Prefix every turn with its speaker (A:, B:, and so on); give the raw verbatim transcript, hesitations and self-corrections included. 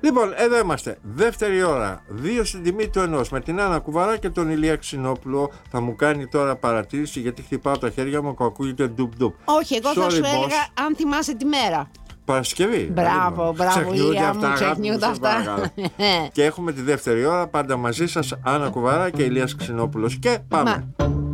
A: Λοιπόν, εδώ είμαστε. Δεύτερη ώρα. Δύο στην τιμή του ενός. Με την Άννα Κουβαρά και τον Ηλία Ξινόπουλο. Θα μου κάνει τώρα παρατήρηση γιατί χτυπάω τα χέρια μου και ακούγεται ντουπ ντουπ.
B: Όχι, εγώ
A: Sorry,
B: θα σου
A: boss.
B: έλεγα αν θυμάσαι τη μέρα.
A: Παρασκευή.
B: Μπράβο, μπράβο, Ηλία μου,
A: αγάπη
B: ξεχνιούνται
A: σε
B: αυτά.
A: παρακαλώ. Και έχουμε τη δεύτερη ώρα πάντα μαζί σας, Άννα Κουβαρά και Ηλίας Ξινόπουλος. Και πάμε.
B: Μα...